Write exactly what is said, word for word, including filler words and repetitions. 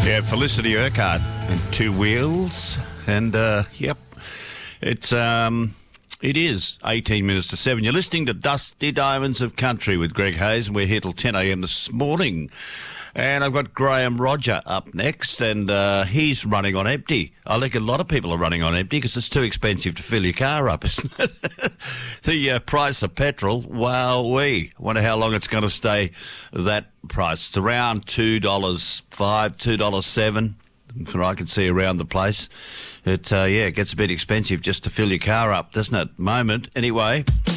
Yeah, Felicity Urquhart and Two Wheels. And, uh, yep, it's, um, it is eighteen minutes to seven. You're listening to Dusty Diamonds of Country with Greg Hayes, and we're here till ten a.m. this morning. And I've got Graham Roger up next, and uh, he's running on empty. I think a lot of people are running on empty because it's too expensive to fill your car up, isn't it? the uh, price of petrol, wowee. Wonder how long it's going to stay that price. It's around two dollars five, two dollars seven, from what I can see around the place. It, uh, yeah, it gets a bit expensive just to fill your car up, doesn't it, at the moment? Anyway...